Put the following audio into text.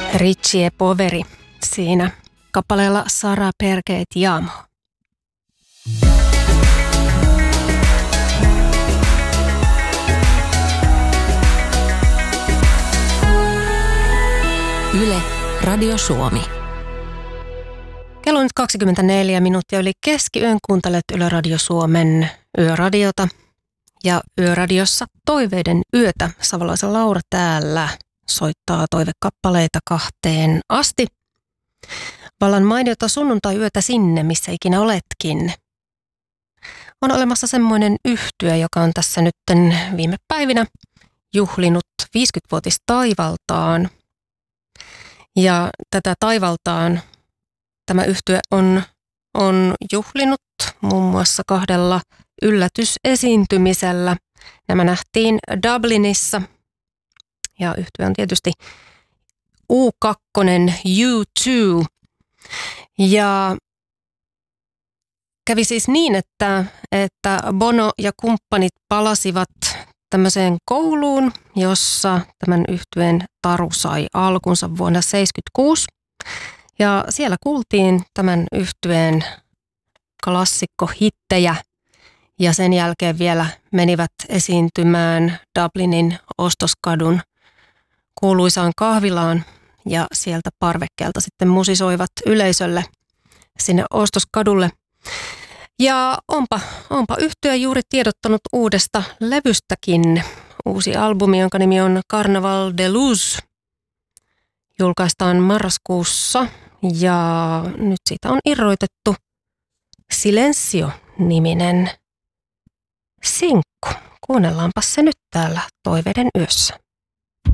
Richie e Poveri siinä kappaleella Sara perché ti amo. Yle, Radio Suomi. Kello on nyt 24 minuuttia yli keskiyön. Kuuntelet Yle Radio Suomen yöradiota. Ja yöradiossa Toiveiden yötä. Savolaisen Laura täällä soittaa toivekappaleita 2:00 asti. Vallan mainiota sunnuntai-yötä sinne, missä ikinä oletkin. On olemassa semmoinen yhtye, joka on tässä nytten viime päivinä juhlinut 50-vuotistaivaltaan. Ja tätä taivaltaan tämä yhtye on juhlinut muun muassa 2 yllätysesiintymisellä. Nämä nähtiin Dublinissa. Ja yhtye on tietysti U2, U2. Ja kävi siis niin, että Bono ja kumppanit palasivat tämmöiseen kouluun, jossa tämän yhtyeen taru sai alkunsa vuonna 1976. Ja siellä kuultiin tämän yhtyeen klassikkohittejä ja sen jälkeen vielä menivät esiintymään Dublinin Ostoskadun kuuluisaan kahvilaan ja sieltä parvekkeelta sitten musisoivat yleisölle sinne Ostoskadulle. Ja onpa yhtye juuri tiedottanut uudesta levystäkin. Uusi albumi, jonka nimi on Carnaval de Luz, julkaistaan marraskuussa ja nyt siitä on irroitettu Silencio-niminen sinkku. Kuunnellaanpa se nyt täällä Toiveiden yössä.